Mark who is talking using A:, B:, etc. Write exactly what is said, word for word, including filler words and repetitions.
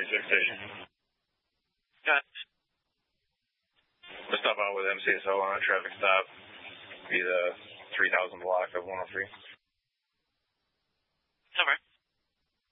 A: six station.
B: Got it.
A: We'll stop out with M C S O on a traffic stop. Be the three thousand block of one oh three.
B: Over.